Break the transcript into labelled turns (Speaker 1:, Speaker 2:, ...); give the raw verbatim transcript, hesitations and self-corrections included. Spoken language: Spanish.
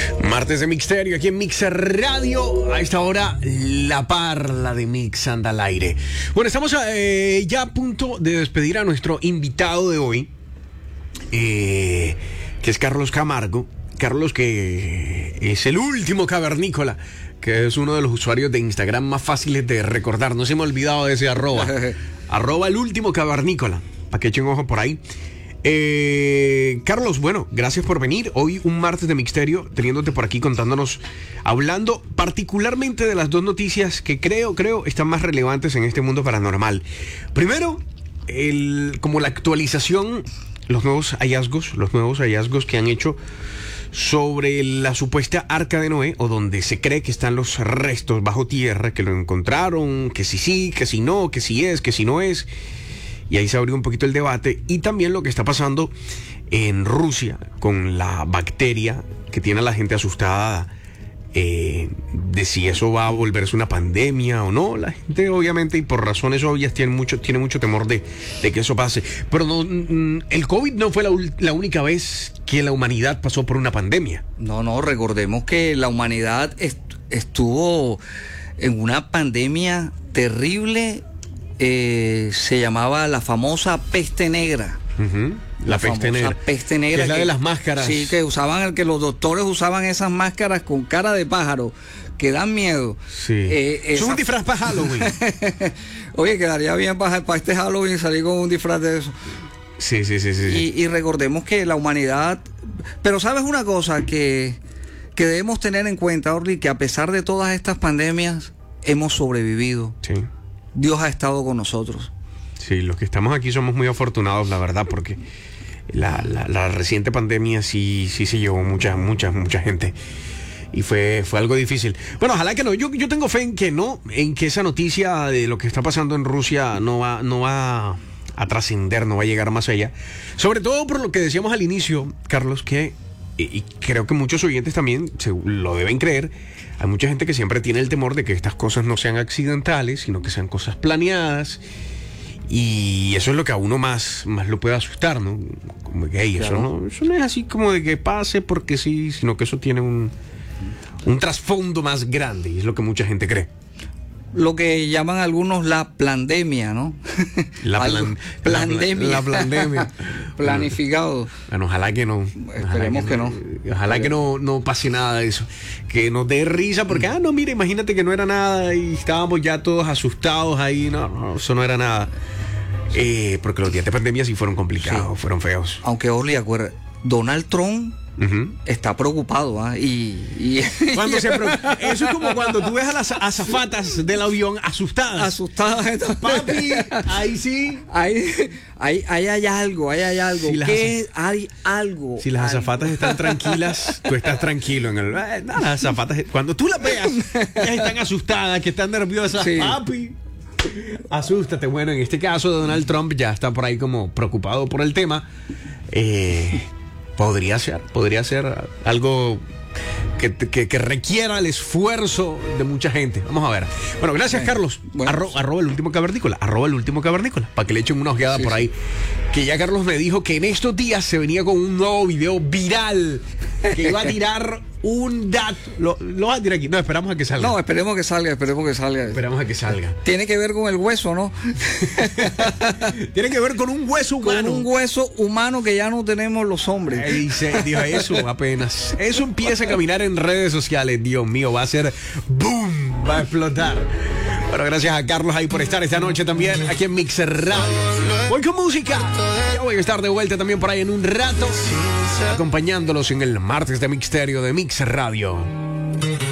Speaker 1: Martes de Mixterio aquí en Mixer Radio. A esta hora, la parla de Mix anda al aire. Bueno, estamos eh, ya a punto de despedir a nuestro invitado de hoy, eh, que es Carlos Camargo. Carlos, que es el último cavernícola, que es uno de los usuarios de Instagram más fáciles de recordar. No se me ha olvidado de ese arroba. Arroba el último cavernícola. Para que echen ojo por ahí. Eh, Carlos, bueno, gracias por venir. Hoy un martes de Mixterio, teniéndote por aquí contándonos, hablando particularmente de las dos noticias que creo, creo están más relevantes en este mundo paranormal. Primero, el, como la actualización, los nuevos hallazgos, los nuevos hallazgos que han hecho sobre la supuesta Arca de Noé, o donde se cree que están los restos bajo tierra, que lo encontraron, que si sí, que si no, que si es, que si no es. Y ahí se abrió un poquito el debate. Y también lo que está pasando en Rusia con la bacteria que tiene a la gente asustada, eh, de si eso va a volverse una pandemia o no. La gente obviamente, y por razones obvias, tiene mucho, tiene mucho temor de, de que eso pase. Pero no, el COVID no fue la, la única vez que la humanidad pasó por una pandemia.
Speaker 2: No, no, recordemos que la humanidad est- estuvo en una pandemia terrible. Eh, se llamaba la famosa peste negra.
Speaker 1: Uh-huh. La, la peste negra.
Speaker 2: peste negra.
Speaker 1: Que es la
Speaker 2: que,
Speaker 1: de las máscaras.
Speaker 2: Sí, que usaban, que los doctores usaban esas máscaras con cara de pájaro, que dan miedo.
Speaker 1: Sí.
Speaker 2: Eh,
Speaker 1: esa... Es un disfraz para Halloween.
Speaker 2: Oye, quedaría bien para, para este Halloween salir con un disfraz de eso.
Speaker 1: Sí, sí, sí, sí.
Speaker 2: Y, y recordemos que la humanidad. Pero sabes una cosa que, que debemos tener en cuenta, Orly, que a pesar de todas estas pandemias, hemos sobrevivido.
Speaker 1: Sí.
Speaker 2: Dios ha estado con nosotros.
Speaker 1: Sí, los que estamos aquí somos muy afortunados, la verdad, porque la, la, la reciente pandemia sí, sí se llevó mucha, mucha, mucha gente. Y fue, fue algo difícil. Bueno, ojalá que no. Yo, yo tengo fe en que no, en que esa noticia de lo que está pasando en Rusia no va, no va a trascender, no va a llegar más allá. Sobre todo por lo que decíamos al inicio, Carlos, que, y, y creo que muchos oyentes también se, lo deben creer. Hay mucha gente que siempre tiene el temor de que estas cosas no sean accidentales, sino que sean cosas planeadas. Y eso es lo que a uno más, más lo puede asustar, ¿no? Como que, hey, claro. eso, no, eso no es así como de que pase porque sí, sino que eso tiene un, un trasfondo más grande, y es lo que mucha gente cree.
Speaker 2: Lo que llaman algunos la plandemia, ¿no?
Speaker 1: La plan,
Speaker 2: plandemia.
Speaker 1: La, la plandemia.
Speaker 2: Planificado.
Speaker 1: Bueno, ojalá que no.
Speaker 2: Esperemos que no.
Speaker 1: Que no. Ojalá que no, no pase nada de eso. Que nos dé risa porque, ah, no, mira, imagínate que no era nada y estábamos ya todos asustados ahí. No, no, eso no era nada. Eh, porque los días de pandemia sí fueron complicados, sí. fueron feos.
Speaker 2: Aunque, Orly, acuerda, Donald Trump... Uh-huh. Está preocupado, ¿eh? y, y...
Speaker 1: Cuando se preocupa. Eso es como cuando tú ves a las azafatas del avión asustadas.
Speaker 2: Asustadas.
Speaker 1: Papi, ahí sí.
Speaker 2: Ahí, ahí, ahí hay algo, ahí hay algo.
Speaker 1: Si
Speaker 2: ¿Qué? Azaf... Hay algo.
Speaker 1: Si las azafatas algo. están tranquilas, tú estás tranquilo. En el... no, las azafatas, cuando tú las veas, ya están asustadas, que están nerviosas. Sí. Papi, asústate. Bueno, en este caso, Donald Trump ya está por ahí como preocupado por el tema. Eh... Podría ser, podría ser algo que, que, que requiera el esfuerzo de mucha gente. Vamos a ver. Bueno, gracias, sí. Carlos. Bueno, Arro, arroba el último cavernícola, arroba el último cavernícola, para que le echen una ojeada sí, por ahí. Sí. Que ya Carlos me dijo que en estos días se venía con un nuevo video viral que iba a tirar un dato. Lo, lo va a tirar aquí. No, esperamos a que salga.
Speaker 2: No, esperemos que salga, esperemos que salga.
Speaker 1: Esperamos a que salga.
Speaker 2: Tiene que ver con el hueso, ¿no?
Speaker 1: Tiene que ver con un hueso humano.
Speaker 2: Con un hueso humano que ya no tenemos los hombres.
Speaker 1: Ahí se dijo eso apenas. Eso empieza a caminar en redes sociales. Dios mío, va a ser boom, va a explotar. Bueno, gracias a Carlos ahí por estar esta noche también aquí en Mixer Radio. Voy con música. Ya voy a estar de vuelta también por ahí en un rato, acompañándolos en el martes de Mixterio de Mixer Radio.